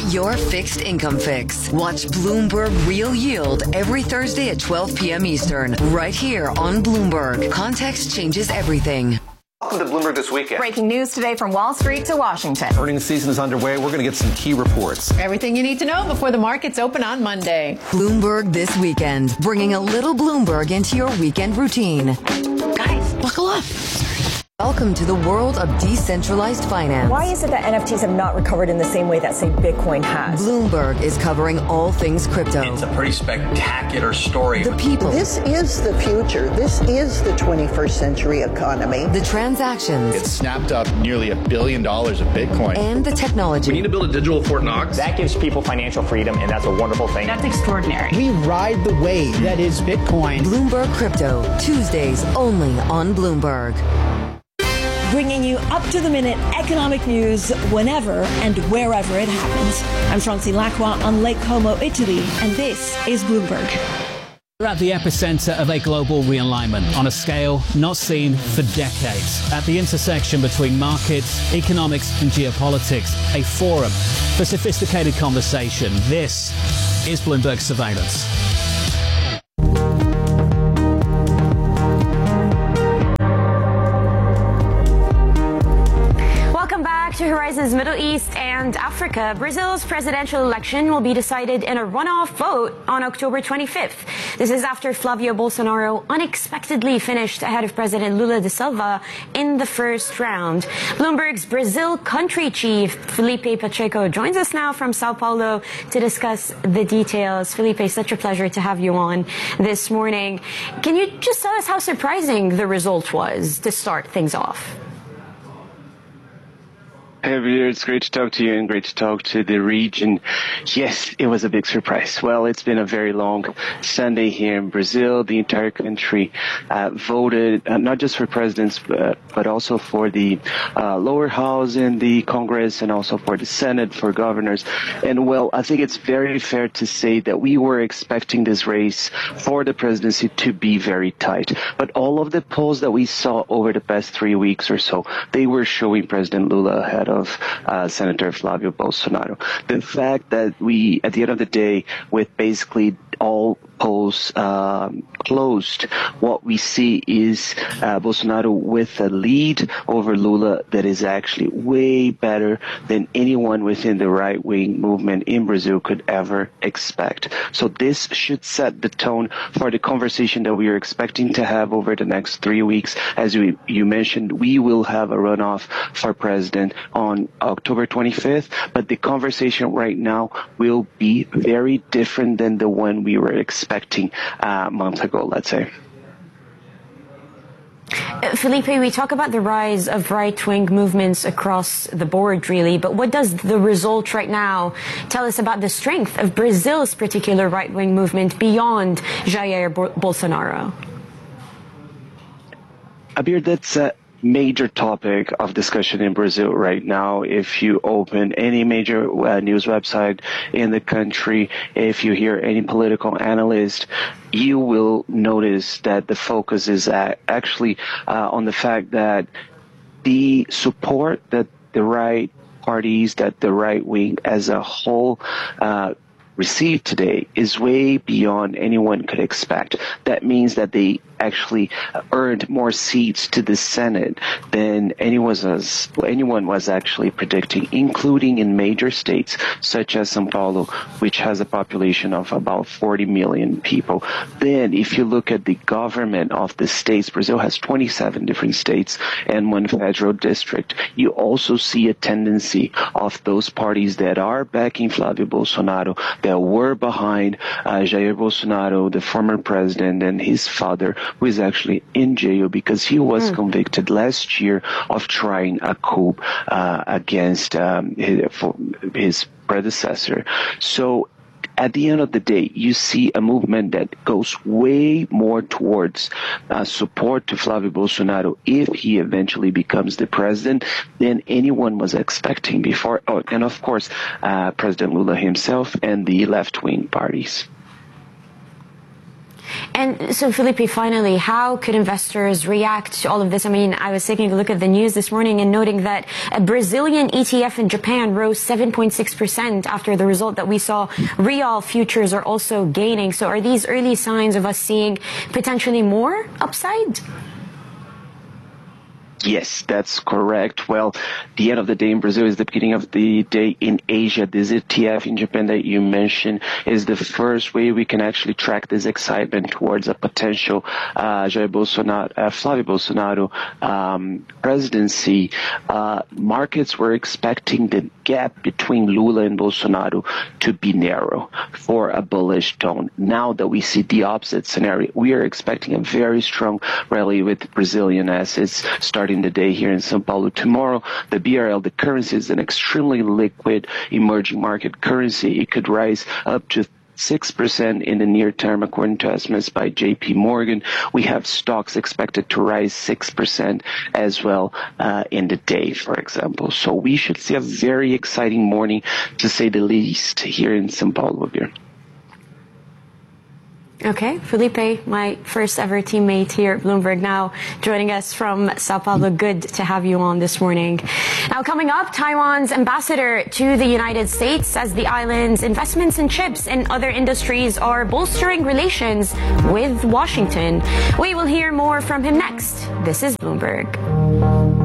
Get your fixed income fix. Watch Bloomberg Real Yield every Thursday at 12 p.m. Eastern, right here on Bloomberg. Context changes everything. Welcome to Bloomberg This Weekend. Breaking news today from Wall Street to Washington. Earnings season is underway. We're going to get some key reports. Everything you need to know before the markets open on Monday. Bloomberg This Weekend, bringing a little Bloomberg into your weekend routine. Guys, buckle up. Welcome to the world of decentralized finance. Why is it that NFTs have not recovered in the same way that, say, Bitcoin has? Bloomberg is covering all things crypto. It's a pretty spectacular story. The people. This is the future. This is the 21st century economy. The transactions. It snapped up nearly $1 billion of Bitcoin. And the technology. We need to build a digital Fort Knox. That gives people financial freedom, and that's a wonderful thing. That's extraordinary. We ride the wave that is Bitcoin. Bloomberg Crypto, Tuesdays only on Bloomberg. Bringing you up-to-the-minute economic news whenever and wherever it happens. I'm Francie Lacqua on Lake Como, Italy, and this is Bloomberg. We're at the epicenter of a global realignment on a scale not seen for decades. At the intersection between markets, economics and geopolitics, a forum for sophisticated conversation. This is Bloomberg Surveillance. To Horizons Middle East and Africa, Brazil's presidential election will be decided in a runoff vote on October 25th. This is after Flavio Bolsonaro unexpectedly finished ahead of President Lula da Silva in the first round. Bloomberg's Brazil country chief, Felipe Pacheco, joins us now from Sao Paulo to discuss the details. Felipe, such a pleasure to have you on this morning. Can you just tell us how surprising the result was to start things off? Hey, Javier, it's great to talk to you and great to talk to the region. Yes, it was a big surprise. Well, it's been a very long Sunday here in Brazil. The entire country voted not just for presidents, but also for the lower house in the Congress and also for the Senate, for governors. And, well, I think it's very fair to say that we were expecting this race for the presidency to be very tight. But all of the polls that we saw over the past 3 weeks or so, they were showing President Lula ahead of Senator Flavio Bolsonaro. The fact that we, at the end of the day, with basically all polls closed, what we see is Bolsonaro with a lead over Lula that is actually way better than anyone within the right-wing movement in Brazil could ever expect. So this should set the tone for the conversation that we are expecting to have over the next 3 weeks. As you mentioned, we will have a runoff for president on October 25th, but the conversation right now will be very different than the one we were expecting months ago, let's say. Felipe, we talk about the rise of right-wing movements across the board, really, but what does the result right now tell us about the strength of Brazil's particular right-wing movement beyond Jair Bolsonaro? Abir, that's a major topic of discussion in Brazil right now. If you open any major news website in the country, if you hear any political analyst, you will notice that the focus is actually on the fact that the support that the right parties, that the right wing as a whole received today is way beyond anyone could expect. That means that they actually earned more seats to the Senate than anyone was actually predicting, including in major states such as São Paulo, which has a population of about 40 million people. Then if you look at the government of the states, Brazil has 27 different states and one federal district. You also see a tendency of those parties that are backing Flavio Bolsonaro, that were behind Jair Bolsonaro, the former president, and his father, who is actually in jail because he was convicted last year of trying a coup against his predecessor. So at the end of the day, you see a movement that goes way more towards support to Flavio Bolsonaro if he eventually becomes the president than anyone was expecting before. Oh, and of course, President Lula himself and the left-wing parties. And so, Felipe, finally, how could investors react to all of this? I mean, I was taking a look at the news this morning and noting that a Brazilian ETF in Japan rose 7.6% after the result that we saw. Real futures are also gaining. So are these early signs of us seeing potentially more upside? Yes, that's correct. Well, the end of the day in Brazil is the beginning of the day in Asia. This ETF in Japan that you mentioned is the first way we can actually track this excitement towards a potential Flavio Bolsonaro presidency. Markets were expecting the gap between Lula and Bolsonaro to be narrow for a bullish tone. Now that we see the opposite scenario, we are expecting a very strong rally with Brazilian assets starting the day here in São Paulo. Tomorrow, the BRL, the currency, is an extremely liquid emerging market currency. It could rise up to 6% in the near term, according to estimates by JP Morgan. We have stocks expected to rise 6% as well in the day, for example. So we should see a very exciting morning, to say the least, here in São Paulo here. Okay, Felipe, my first ever teammate here at Bloomberg, now joining us from Sao Paulo. Good to have you on this morning. Now, coming up, Taiwan's ambassador to the United States says the island's investments in chips and other industries are bolstering relations with Washington. We will hear more from him next. This is Bloomberg.